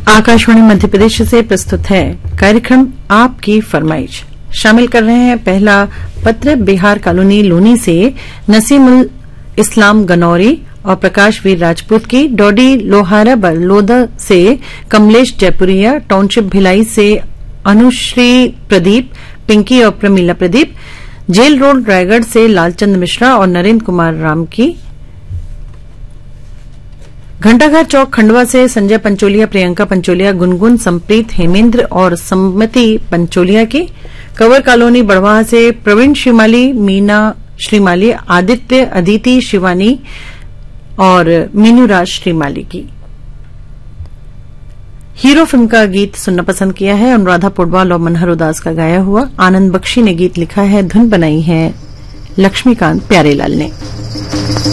आकाशवाणी मध्य प्रदेश से प्रस्तुत है कार्यक्रम आपकी फरमाइश। शामिल कर रहे हैं पहला पत्र बिहार कॉलोनी लोनी से नसीमुल इस्लाम गनौरी और प्रकाश वीर राजपूत की, डोडी लोहारा बरलोदा से कमलेश जयपुरिया, टाउनशिप भिलाई से अनुश्री प्रदीप, पिंकी और प्रमीला प्रदीप, जेल रोड रायगढ़ से लालचंद मिश्रा और नरेंद्र कुमार राम की, घंटाघर चौक खंडवा से संजय पंचोलिया, प्रियंका पंचोलिया, गुनगुन, संप्रीत, हेमेंद्र और सम्मति पंचोलिया की, कंवर कॉलोनी बड़वाह से प्रवीण श्रीमाली, मीना श्रीमाली, आदित्य, अदिति, शिवानी और मीनूराज श्रीमाली की। हीरो फिल्म का गीत सुनना पसंद किया है अनुराधा पोडवाल और मनहर उदास का गाया हुआ। आनंद बख्शी ने गीत लिखा है, धुन बनाई है लक्ष्मीकांत प्यारेलाल ने।